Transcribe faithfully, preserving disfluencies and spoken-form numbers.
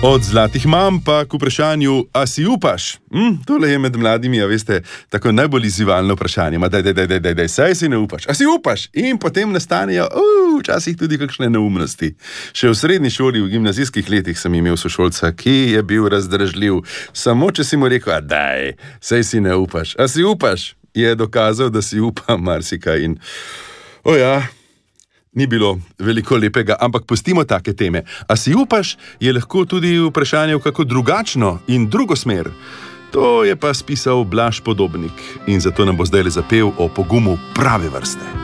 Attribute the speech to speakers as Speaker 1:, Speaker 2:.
Speaker 1: Od zlatih mam pa k vprašanju, a si upaš? Hm, tole je med mladimi, a veste, tako najbolj izzivalno vprašanje. Ma daj, daj, daj, daj, daj, saj si ne upaš. A si upaš? In potem nastanejo, uh, včasih tudi kakšne neumnosti. Še v srednji šoli, v gimnazijskih letih sem imel sošolca, ki je bil razdražljiv. Samo če si mu rekel, a daj, saj si ne upaš. A si upaš? Je dokazal, da si upa marsikaj in, o ja, ni bilo veliko lepega, ampak pustimo take teme. A si upaš, je lahko tudi vprašanje v kako drugačno in drugo smer. To je pa spisal Blaž Podobnik in zato nam bo zdaj zapel o pogumu prave vrste.